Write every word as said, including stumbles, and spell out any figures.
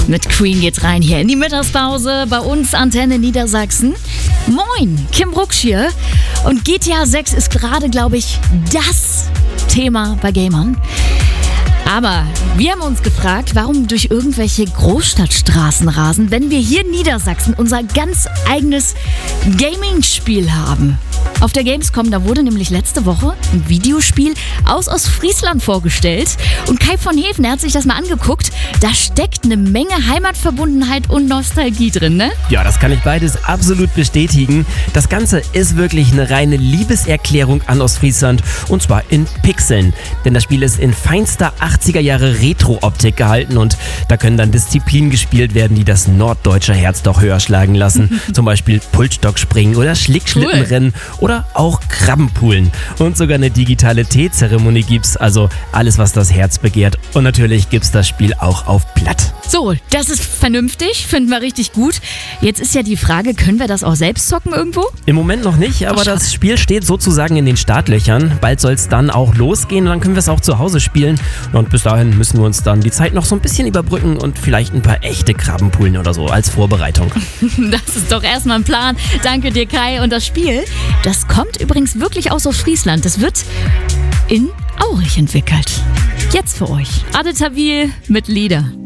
Mit Queen geht's rein hier in die Mittagspause bei uns Antenne Niedersachsen. Moin, Kim Brucksch hier. Und G T A sechs ist gerade, glaube ich, das Thema bei Gamern. Aber wir haben uns gefragt, warum durch irgendwelche Großstadtstraßen rasen, wenn wir hier in Niedersachsen unser ganz eigenes Gaming-Spiel haben. Auf der Gamescom, da wurde nämlich letzte Woche ein Videospiel aus Ostfriesland vorgestellt. Und Kai von Heven, er hat sich das mal angeguckt. Da steckt eine Menge Heimatverbundenheit und Nostalgie drin, ne? Ja, das kann ich beides absolut bestätigen. Das Ganze ist wirklich eine reine Liebeserklärung an Ostfriesland. Und zwar in Pixeln. Denn das Spiel ist in feinster achtziger Jahre Retro-Optik gehalten. Und da können dann Disziplinen gespielt werden, die das norddeutsche Herz doch höher schlagen lassen. Zum Beispiel Pultstockspringen oder Schlickschlittenrennen. Cool. Oder auch Krabbenpoolen. Und sogar eine digitale Teezeremonie gibt's. Also alles, was das Herz begehrt. Und natürlich gibt's das Spiel auch auf Platt. So, das ist vernünftig. Finden wir richtig gut. Jetzt ist ja die Frage, können wir das auch selbst zocken irgendwo? Im Moment noch nicht, aber Ach, das Spiel steht sozusagen in den Startlöchern. Bald soll es dann auch losgehen und dann können wir es auch zu Hause spielen. Und bis dahin müssen wir uns dann die Zeit noch so ein bisschen überbrücken und vielleicht ein paar echte Krabbenpoolen oder so als Vorbereitung. Das ist doch erstmal ein Plan. Danke dir, Kai. Und das Spiel, das kommt übrigens wirklich aus Ostfriesland. Das wird in Aurich entwickelt. Jetzt für euch Adde Tawil mit Lieder.